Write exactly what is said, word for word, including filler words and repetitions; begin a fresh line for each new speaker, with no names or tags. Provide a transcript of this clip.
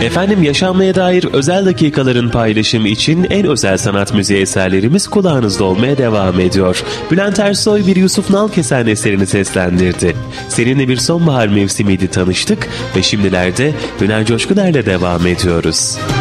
Efendim, yaşanmaya dair özel dakikaların paylaşımı için en özel sanat müziği eserlerimiz kulağınızda olmaya devam ediyor. Bülent Ersoy bir Yusuf Nalkesen eserini seslendirdi. Seninle bir sonbahar mevsimiydi tanıştık ve şimdilerde Güner Coşkuner'le devam ediyoruz.